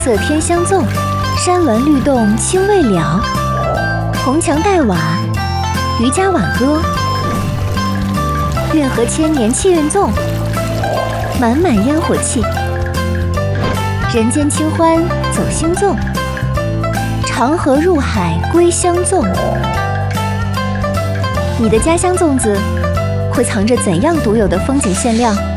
色天香粽，山峦律动清未了。红墙黛瓦，渔家挽歌。运河千年气运纵，满满烟火气。人间清欢走星纵，长河入海归乡纵。你的家乡粽子会藏着怎样独有的风景馅料？